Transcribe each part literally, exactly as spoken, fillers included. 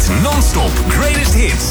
non-stop greatest hits.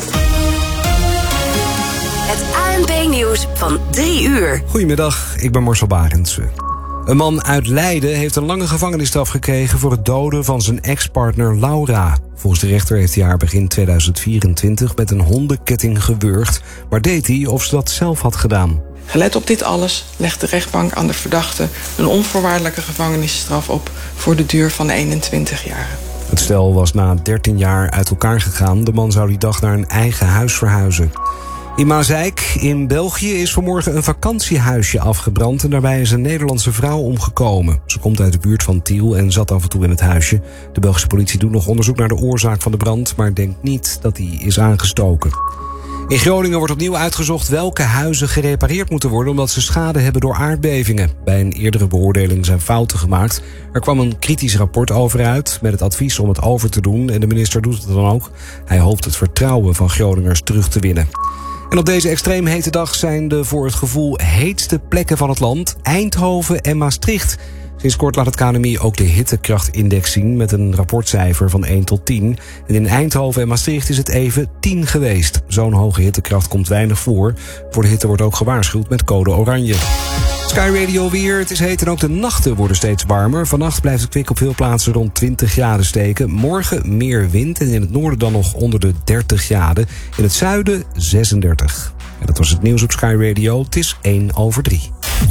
Het A N P-nieuws van drie uur. Goedemiddag, ik ben Marcel Barendse. Een man uit Leiden heeft een lange gevangenisstraf gekregen voor het doden van zijn ex-partner Laura. Volgens de rechter heeft hij haar begin tweeduizend vierentwintig met een hondenketting gewurgd, maar deed hij of ze dat zelf had gedaan. Gelet op dit alles legt de rechtbank aan de verdachte een onvoorwaardelijke gevangenisstraf op voor de duur van eenentwintig jaar. Het stel was na dertien jaar uit elkaar gegaan. De man zou die dag naar een eigen huis verhuizen. In Maaseik in België is vanmorgen een vakantiehuisje afgebrand en daarbij is een Nederlandse vrouw omgekomen. Ze komt uit de buurt van Tiel en zat af en toe in het huisje. De Belgische politie doet nog onderzoek naar de oorzaak van de brand, maar denkt niet dat die is aangestoken. In Groningen wordt opnieuw uitgezocht welke huizen gerepareerd moeten worden omdat ze schade hebben door aardbevingen. Bij een eerdere beoordeling zijn fouten gemaakt. Er kwam een kritisch rapport over uit met het advies om het over te doen en de minister doet het dan ook. Hij hoopt het vertrouwen van Groningers terug te winnen. En op deze extreem hete dag zijn de voor het gevoel heetste plekken van het land Eindhoven en Maastricht. Sinds kort laat het K N M I ook de hittekrachtindex zien met een rapportcijfer van één tot tien. En in Eindhoven en Maastricht is het even tien geweest. Zo'n hoge hittekracht komt weinig voor. Voor de hitte wordt ook gewaarschuwd met code oranje. Sky Radio weer. Het is heet en ook de nachten worden steeds warmer. Vannacht blijft het kwik op veel plaatsen rond twintig graden steken. Morgen meer wind en in het noorden dan nog onder de dertig graden. In het zuiden zesendertig. En dat was het nieuws op Sky Radio. Het is één over drie.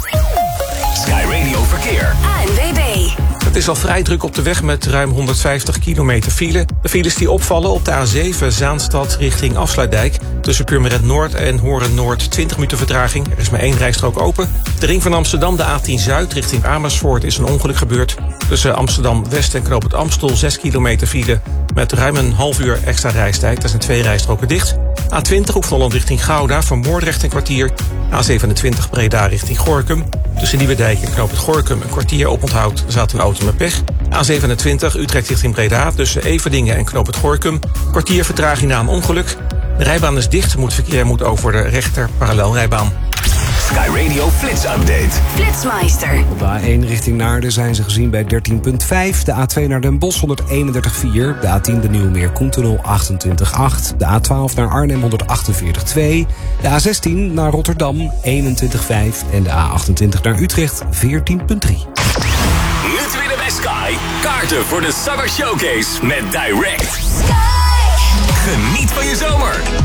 Sky Radio Verkeer. A N W B. Het is al vrij druk op de weg met ruim honderdvijftig kilometer file. De files die opvallen op de A zeven Zaanstad richting Afsluitdijk. Tussen Purmerend Noord en Horen Noord twintig minuten vertraging. Er is maar één rijstrook open. De ring van Amsterdam, de A tien Zuid richting Amersfoort, is een ongeluk gebeurd. Tussen Amsterdam West en Knoop het Amstel zes kilometer file. Met ruim een half uur extra reistijd. Daar zijn twee rijstroken dicht. A twintig Hoek van Holland richting Gouda, voor Moordrecht een kwartier. A zevenentwintig Breda richting Gorinchem. Tussen Nieuwedijk en Knoop het Gorinchem een kwartier oponthoud. Er zaten een auto met pech. A zevenentwintig Utrecht richting Breda tussen Everdingen en Knoop het Gorinchem. Kwartier vertraging na een ongeluk. De rijbaan is dicht, moet verkeer moet over de rechter parallelrijbaan. Sky Radio Flits Update. Flitsmeister. Op de A één richting Naarden zijn ze gezien bij dertien komma vijf. De A twee naar Den Bosch honderdeenendertig komma vier. De A tien de Nieuwmeer-Koentunnel achtentwintig komma acht. De A twaalf naar Arnhem honderdachtenveertig komma twee. De A zestien naar Rotterdam eenentwintig komma vijf. En de A achtentwintig naar Utrecht veertien komma drie. Nu te winnen bij Sky. Kaarten voor de Summer Showcase met Direct. Sky. Geniet van je zomer.